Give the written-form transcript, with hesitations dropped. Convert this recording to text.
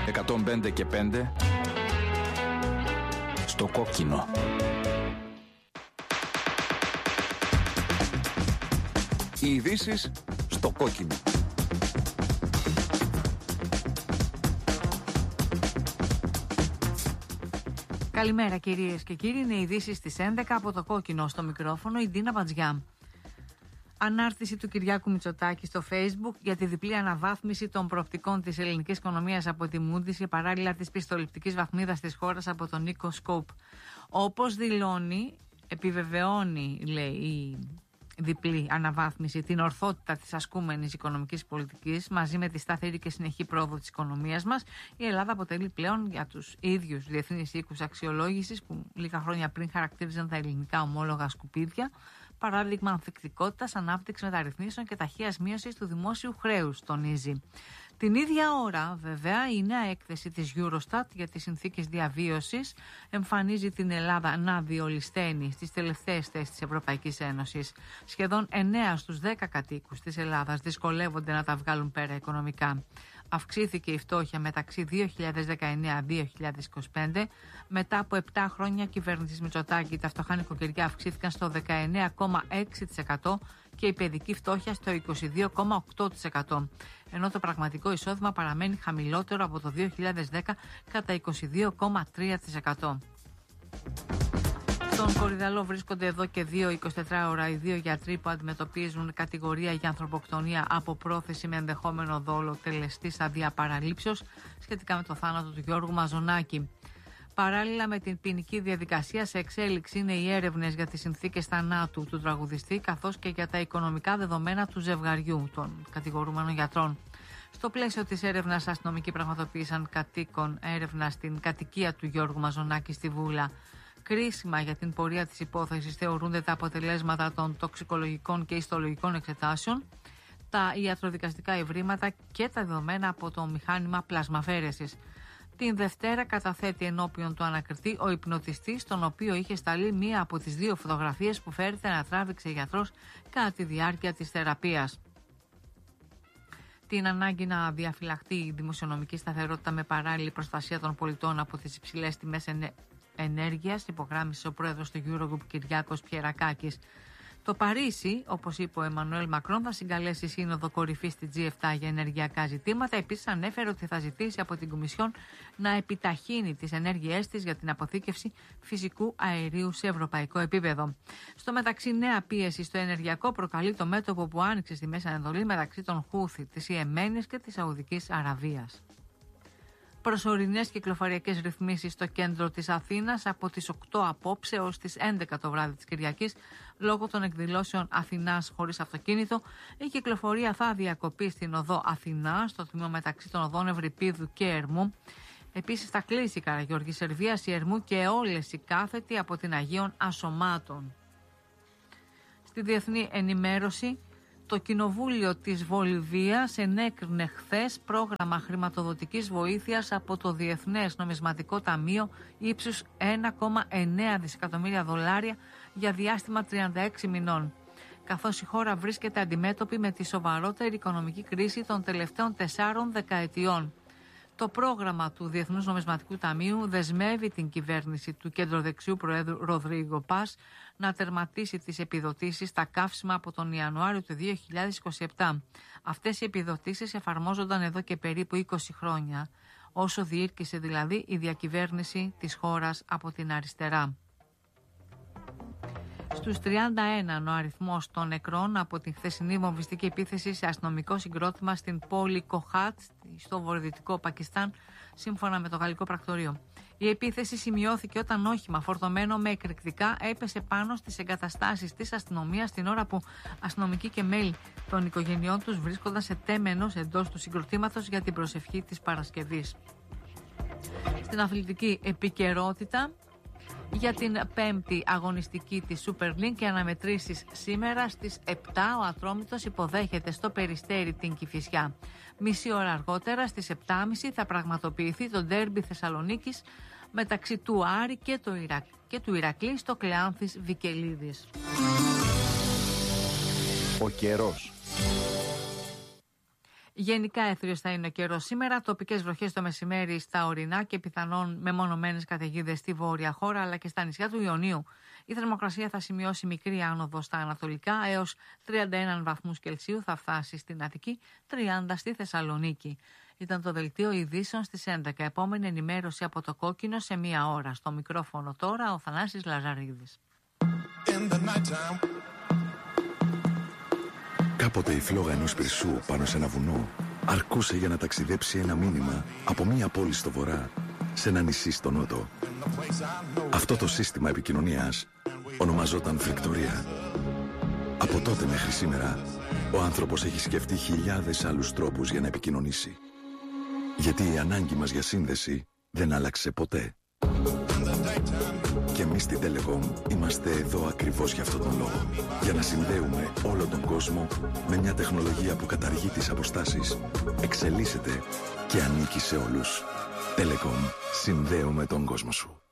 105 και 5 στο κόκκινο. Οι ειδήσεις στο κόκκινο. Καλημέρα κυρίες και κύριοι, είναι οι ειδήσεις στις 11 από το κόκκινο. Στο μικρόφωνο η Ντίνα Μπατζιά. Ανάρτηση του Κυριάκου Μητσοτάκη στο Facebook για τη διπλή αναβάθμιση των προοπτικών της ελληνικής οικονομίας από τη Moody's και παράλληλα της πιστοληπτικής βαθμίδας της χώρας από τον Νίκο Σκόπ. Όπως δηλώνει, επιβεβαιώνει, λέει, η διπλή αναβάθμιση την ορθότητα της ασκούμενης οικονομικής πολιτικής μαζί με τη σταθερή και συνεχή πρόοδο της οικονομίας μας. Η Ελλάδα αποτελεί πλέον για τους ίδιους διεθνείς οίκους αξιολόγησης που λίγα χρόνια πριν χαρακτήριζαν τα ελληνικά ομόλογα σκουπίδια παράδειγμα ανθεκτικότητας, ανάπτυξης μεταρρυθμίσεων και ταχείας μείωσης του δημόσιου χρέους, τονίζει. Την ίδια ώρα, βέβαια, η νέα έκθεση της Eurostat για τις συνθήκες διαβίωσης εμφανίζει την Ελλάδα να διολυσθένει στις τελευταίες θέσεις της Ευρωπαϊκής Ένωσης. Σχεδόν 9 στους 10 κατοίκους της Ελλάδας δυσκολεύονται να τα βγάλουν πέρα οικονομικά. Αυξήθηκε η φτώχεια μεταξύ 2019-2025. Μετά από 7 χρόνια κυβέρνησης Μητσοτάκη, τα φτωχά νοικοκυριά αυξήθηκαν στο 19,6% και η παιδική φτώχεια στο 22,8%. Ενώ το πραγματικό εισόδημα παραμένει χαμηλότερο από το 2010 κατά 22,3%. Στον Κορυδαλό βρίσκονται εδώ και 24 ώρα οι 2 γιατροί που αντιμετωπίζουν κατηγορία για ανθρωποκτονία από πρόθεση με ενδεχόμενο δόλο τελεστής αδεία παραλήψεως σχετικά με το θάνατο του Γιώργου Μαζονάκη. Παράλληλα με την ποινική διαδικασία, σε εξέλιξη είναι οι έρευνες για τις συνθήκες θανάτου του τραγουδιστή καθώς και για τα οικονομικά δεδομένα του ζευγαριού των κατηγορούμενων γιατρών. Στο πλαίσιο της έρευνας, αστυνομικοί πραγματοποίησαν κατοίκον έρευνα στην κατοικία του Γιώργου Μαζονάκη στη Βούλα. Κρίσιμα για την πορεία της υπόθεσης θεωρούνται τα αποτελέσματα των τοξικολογικών και ιστολογικών εξετάσεων, τα ιατροδικαστικά ευρήματα και τα δεδομένα από το μηχάνημα πλασμαφέρεσης. Την Δευτέρα καταθέτει ενώπιον του ανακριτή ο υπνοτιστής, τον οποίο είχε σταλεί μία από τις 2 φωτογραφίες που φέρεται να τράβηξε γιατρός κατά τη διάρκεια της θεραπείας. Την ανάγκη να διαφυλαχτεί η δημοσιονομική σταθερότητα με παράλληλη προστασία των πολιτών από τις υψηλές τιμές ενέργειας, υπογράμμισε ο πρόεδρος του Eurogroup Κυριάκος Πιερακάκης. Το Παρίσι, όπως είπε ο Εμμανουέλ Μακρόν, θα συγκαλέσει σύνοδο κορυφή στη G7 για ενεργειακά ζητήματα. Επίσης, ανέφερε ότι θα ζητήσει από την Κομισιόν να επιταχύνει τις ενέργειές της για την αποθήκευση φυσικού αερίου σε ευρωπαϊκό επίπεδο. Στο μεταξύ, νέα πίεση στο ενεργειακό προκαλεί το μέτωπο που άνοιξε στη Μέση Ανατολή μεταξύ των Χούθη, της Ιεμένης και της Σαουδικής Αραβίας. Προσωρινές κυκλοφοριακές ρυθμίσεις στο κέντρο της Αθήνας από τις 8 απόψε ως τις 11 το βράδυ της Κυριακής λόγω των εκδηλώσεων Αθηνάς χωρίς αυτοκίνητο. Η κυκλοφορία θα διακοπεί στην οδό Αθηνά, στο τμήμα μεταξύ των οδών Ευρυπίδου και Ερμού. Επίσης θα κλείσει η Καραγιώργη Σερβίας, η Ερμού και όλες οι κάθετοι από την Αγίων Ασωμάτων. Στη διεθνή ενημέρωση, το Κοινοβούλιο της Βολιβίας ενέκρινε χθες πρόγραμμα χρηματοδοτικής βοήθειας από το Διεθνές Νομισματικό Ταμείο ύψους 1,9 δισεκατομμύρια δολάρια για διάστημα 36 μηνών. Καθώς η χώρα βρίσκεται αντιμέτωπη με τη σοβαρότερη οικονομική κρίση των τελευταίων 4 δεκαετιών. Το πρόγραμμα του Διεθνούς Νομισματικού Ταμείου δεσμεύει την κυβέρνηση του κεντροδεξιού Προέδρου Ροδρίγκο Πας να τερματίσει τις επιδοτήσεις στα καύσιμα από τον Ιανουάριο του 2027. Αυτές οι επιδοτήσεις εφαρμόζονταν εδώ και περίπου 20 χρόνια, όσο διήρκησε δηλαδή η διακυβέρνηση της χώρας από την αριστερά. Στους 31 ο αριθμός των νεκρών από την χθεσινή βομβιστική επίθεση σε αστυνομικό συγκρότημα στην πόλη Κοχάτ στο βορειοδυτικό Πακιστάν, σύμφωνα με το γαλλικό πρακτορείο. Η επίθεση σημειώθηκε όταν όχημα φορτωμένο με εκρηκτικά έπεσε πάνω στις εγκαταστάσεις της αστυνομίας την ώρα που αστυνομικοί και μέλη των οικογενειών τους βρίσκονταν σε τέμενος εντός του συγκροτήματος για την προσευχή της Παρασκευής. Στην αθλητική επικαιρότητα, για την 5η αγωνιστική της Super League και αναμετρήσεις σήμερα στις 7 ο Ατρόμητος υποδέχεται στο Περιστέρι την Κηφισιά. Μισή ώρα αργότερα στις 7.30 θα πραγματοποιηθεί το ντέρμπι Θεσσαλονίκης μεταξύ του Άρη και του Ηρακλή στο Κλεάνθης Βικελίδης. Ο καιρός. Γενικά έθριος θα είναι ο καιρός σήμερα. Τοπικές βροχές το μεσημέρι στα ορεινά και πιθανόν μεμονωμένες καταιγίδες στη βόρεια χώρα αλλά και στα νησιά του Ιωνίου. Η θερμοκρασία θα σημειώσει μικρή άνοδο στα ανατολικά έως 31 βαθμούς Κελσίου θα φτάσει στην Αττική, 30 στη Θεσσαλονίκη. Ήταν το δελτίο ειδήσεων στις 11. Επόμενη ενημέρωση από το Κόκκινο σε 1 ώρα. Στο μικρόφωνο τώρα ο Θανάσης Λαζαρίδης. Κάποτε η φλόγα ενός πυρσού πάνω σε ένα βουνό αρκούσε για να ταξιδέψει ένα μήνυμα από μία πόλη στο βορρά σε ένα νησί στο νότο. Αυτό το σύστημα επικοινωνίας ονομαζόταν φρικτορία. Από τότε μέχρι σήμερα, ο άνθρωπος έχει σκεφτεί χιλιάδες άλλους τρόπους για να επικοινωνήσει. Γιατί η ανάγκη μας για σύνδεση δεν άλλαξε ποτέ. Και εμείς στην Telecom είμαστε εδώ ακριβώς για αυτόν τον λόγο. Για να συνδέουμε όλο τον κόσμο με μια τεχνολογία που καταργεί τις αποστάσεις, εξελίσσεται και ανήκει σε όλους. Telecom, συνδέουμε τον κόσμο σου.